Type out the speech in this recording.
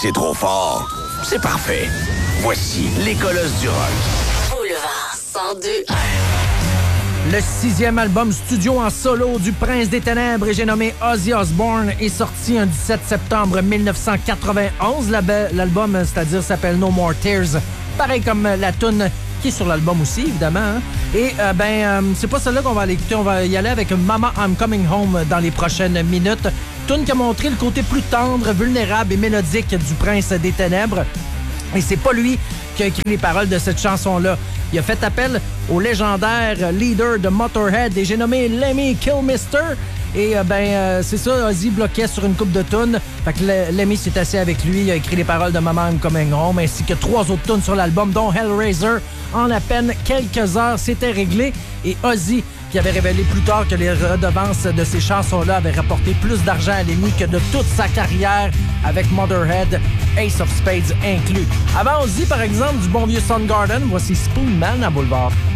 c'est trop fort, c'est parfait. Voici les Colosses du rock. Boulevard 102.1. Le 6e album studio en solo du Prince des Ténèbres, et j'ai nommé Ozzy Osbourne, est sorti un 17 septembre 1991. L'album, c'est-à-dire, s'appelle No More Tears. Pareil comme la toune qui est sur l'album aussi, évidemment. Hein? Et c'est pas celle-là qu'on va aller écouter. On va y aller avec Mama I'm Coming Home dans les prochaines minutes. Toune qui a montré le côté plus tendre, vulnérable et mélodique du Prince des Ténèbres. Et c'est pas lui qui a écrit les paroles de cette chanson-là. Il a fait appel au légendaire leader de Motorhead, et j'ai nommé Lemmy Kilmister. Et c'est ça, Ozzy bloquait sur une coupe de tunes. Fait que Lemmy s'est assis avec lui, il a écrit les paroles de Mama I'm Coming Home, ainsi que 3 autres tunes sur l'album, dont Hellraiser. En à peine quelques heures, c'était réglé. Et Ozzy, qui avait révélé plus tard que les redevances de ces chansons-là avaient rapporté plus d'argent à Lemmy que de toute sa carrière avec Motorhead, Ace of Spades inclus. Avant Ozzy, par exemple, du bon vieux Soundgarden, voici Spoonman à Boulevard.